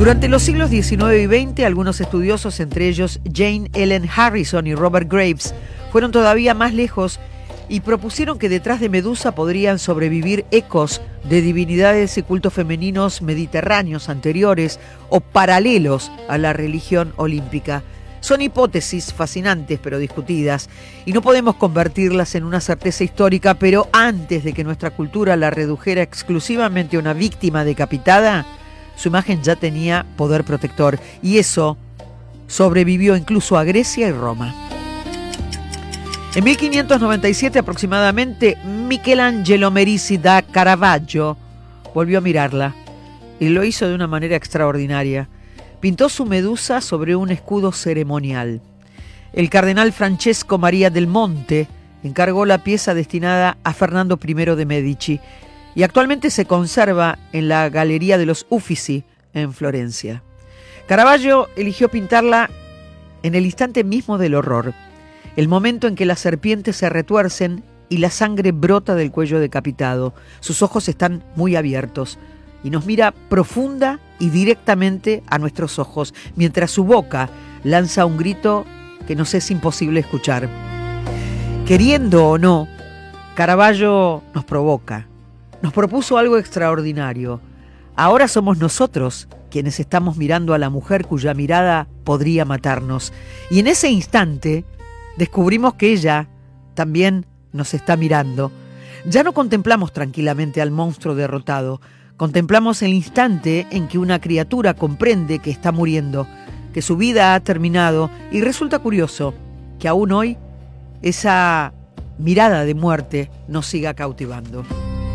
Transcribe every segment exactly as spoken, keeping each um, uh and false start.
Durante los siglos diecinueve y veinte, algunos estudiosos, entre ellos Jane Ellen Harrison y Robert Graves, fueron todavía más lejos y propusieron que detrás de Medusa podrían sobrevivir ecos de divinidades y cultos femeninos mediterráneos anteriores o paralelos a la religión olímpica. Son hipótesis fascinantes pero discutidas y no podemos convertirlas en una certeza histórica, pero antes de que nuestra cultura la redujera exclusivamente a una víctima decapitada, su imagen ya tenía poder protector y eso sobrevivió incluso a Grecia y Roma. En mil quinientos noventa y siete aproximadamente, Michelangelo Merisi da Caravaggio volvió a mirarla y lo hizo de una manera extraordinaria. Pintó su Medusa sobre un escudo ceremonial. El cardenal Francesco Maria del Monte encargó la pieza destinada a Fernando primero de Medici y actualmente se conserva en la Galería de los Uffizi en Florencia. Caravaggio eligió pintarla en el instante mismo del horror, el momento en que las serpientes se retuercen y la sangre brota del cuello decapitado. Sus ojos están muy abiertos y nos mira profunda y directamente a nuestros ojos, mientras su boca lanza un grito que nos es imposible escuchar. Queriendo o no, Caravaggio nos provoca. Nos propuso algo extraordinario. Ahora somos nosotros quienes estamos mirando a la mujer cuya mirada podría matarnos. Y en ese instante descubrimos que ella también nos está mirando. Ya no contemplamos tranquilamente al monstruo derrotado. Contemplamos el instante en que una criatura comprende que está muriendo, que su vida ha terminado, y resulta curioso que aún hoy esa mirada de muerte nos siga cautivando.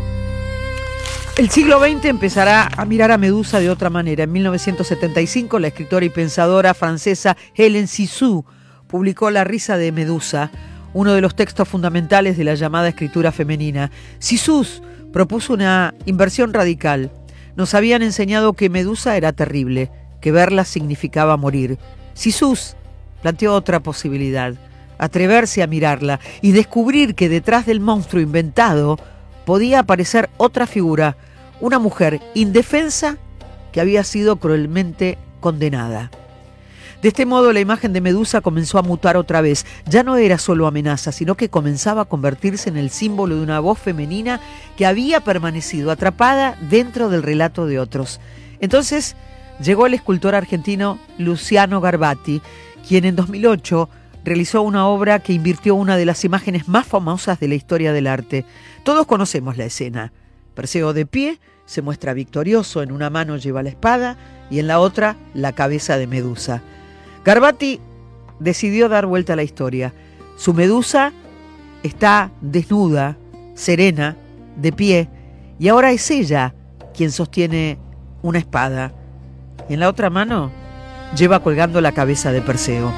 El siglo veinte empezará a mirar a Medusa de otra manera. En mil novecientos setenta y cinco, la escritora y pensadora francesa Hélène Cixous publicó La risa de Medusa, uno de los textos fundamentales de la llamada escritura femenina. Cixous propuso una inversión radical. Nos habían enseñado que Medusa era terrible, que verla significaba morir. Cixous planteó otra posibilidad: atreverse a mirarla y descubrir que detrás del monstruo inventado podía aparecer otra figura, una mujer indefensa que había sido cruelmente condenada. De este modo, la imagen de Medusa comenzó a mutar otra vez. Ya no era solo amenaza, sino que comenzaba a convertirse en el símbolo de una voz femenina que había permanecido atrapada dentro del relato de otros. Entonces llegó el escultor argentino Luciano Garbati, quien en dos mil ocho realizó una obra que invirtió una de las imágenes más famosas de la historia del arte. Todos conocemos la escena. Perseo de pie se muestra victorioso, en una mano lleva la espada y en la otra la cabeza de Medusa. Garbati decidió dar vuelta a la historia. Su Medusa está desnuda, serena, de pie, y ahora es ella quien sostiene una espada. Y en la otra mano lleva colgando la cabeza de Perseo.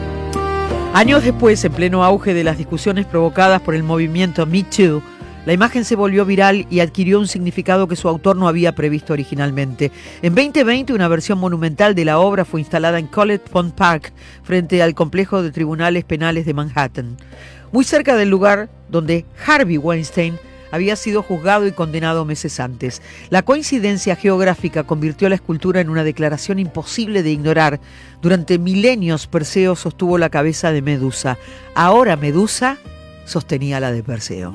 Años después, en pleno auge de las discusiones provocadas por el movimiento Me Too, la imagen se volvió viral y adquirió un significado que su autor no había previsto originalmente. En veinte veinte, una versión monumental de la obra fue instalada en College Pond Park, frente al complejo de tribunales penales de Manhattan, muy cerca del lugar donde Harvey Weinstein había sido juzgado y condenado meses antes. La coincidencia geográfica convirtió la escultura en una declaración imposible de ignorar. Durante milenios, Perseo sostuvo la cabeza de Medusa. Ahora Medusa sostenía la de Perseo.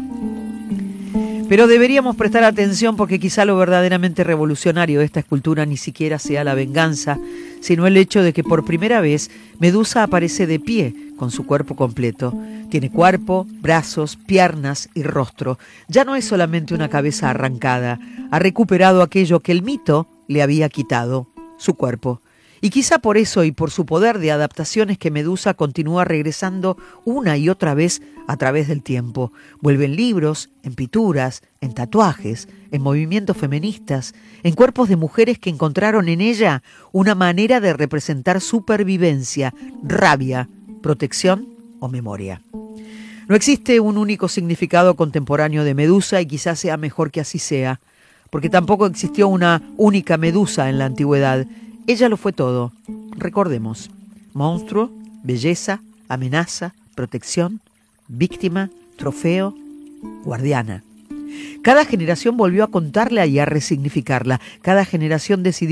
Pero deberíamos prestar atención, porque quizá lo verdaderamente revolucionario de esta escultura ni siquiera sea la venganza, sino el hecho de que por primera vez Medusa aparece de pie con su cuerpo completo. Tiene cuerpo, brazos, piernas y rostro. Ya no es solamente una cabeza arrancada. Ha recuperado aquello que el mito le había quitado, su cuerpo. Y quizá por eso y por su poder de adaptaciones que Medusa continúa regresando una y otra vez a través del tiempo. Vuelve en libros, en pinturas, en tatuajes, en movimientos feministas, en cuerpos de mujeres que encontraron en ella una manera de representar supervivencia, rabia, protección o memoria. No existe un único significado contemporáneo de Medusa y quizás sea mejor que así sea, porque tampoco existió una única Medusa en la antigüedad. Ella lo fue todo. Recordemos: monstruo, belleza, amenaza, protección, víctima, trofeo, guardiana. Cada generación volvió a contarla y a resignificarla. Cada generación decidió